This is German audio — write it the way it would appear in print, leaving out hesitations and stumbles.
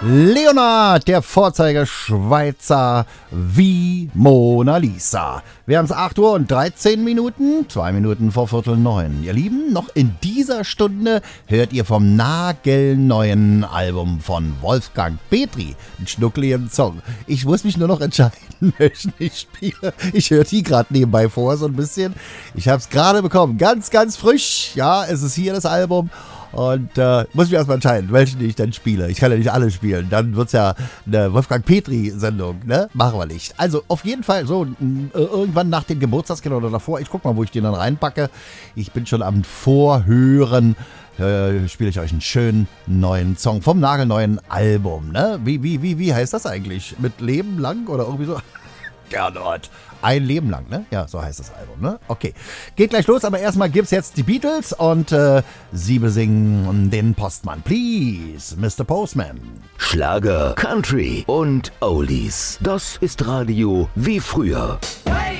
Leonard, der Vorzeigeschweizer wie Mona Lisa. Wir haben es 8 Uhr und 13 Minuten, 2 Minuten vor 8:45. Ihr Lieben, noch in dieser Stunde hört ihr vom nagelneuen Album von Wolfgang Petri einen schnuckligen Song. Ich muss mich nur noch entscheiden, welchen ich spiele. Ich höre die gerade nebenbei vor, so ein bisschen. Ich habe es gerade bekommen, ganz, ganz frisch. Ja, es ist hier das Album. Und muss mich erstmal entscheiden, welchen ich dann spiele. Ich kann ja nicht alle spielen. Dann wird es ja eine Wolfgang Petri-Sendung, ne? Machen wir nicht. Also auf jeden Fall so irgendwann nach dem Geburtstagskind oder davor. Ich guck mal, wo ich den dann reinpacke. Ich bin schon am Vorhören. Spiele ich euch einen schönen neuen Song vom nagelneuen Album, ne? Wie heißt das eigentlich? Mit Leben lang oder irgendwie so? Gernot. Ein Leben lang, ne? Ja, so heißt das Album, ne? Okay. Geht gleich los, aber erstmal gibt's jetzt die Beatles und sie besingen den Postmann. Please, Mr. Postman. Schlager, Country und Oldies. Das ist Radio wie früher. Hey!